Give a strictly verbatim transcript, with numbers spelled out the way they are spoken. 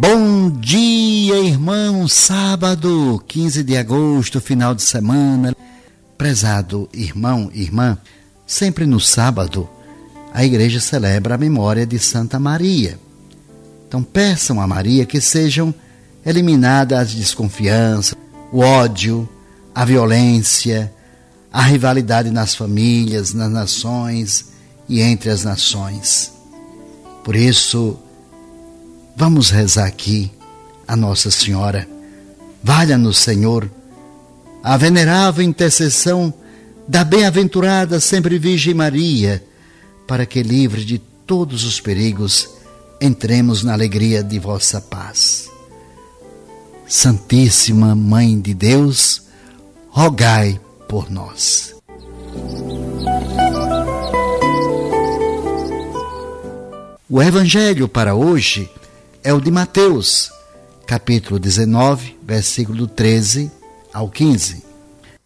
Bom dia, irmão. Sábado, quinze de agosto, final de semana. Prezado irmão e irmã, sempre no sábado, a igreja celebra a memória de Santa Maria. Então peçam a Maria que sejam eliminadas as desconfianças, o ódio, a violência, a rivalidade nas famílias, nas nações e entre as nações. Por isso, vamos rezar aqui a Nossa Senhora. Valha-nos, Senhor, a venerável intercessão da bem-aventurada sempre Virgem Maria, para que, livre de todos os perigos, entremos na alegria de vossa paz. Santíssima Mãe de Deus, rogai por nós. O Evangelho para hoje é o de Mateus, capítulo dezenove, versículo treze ao quinze.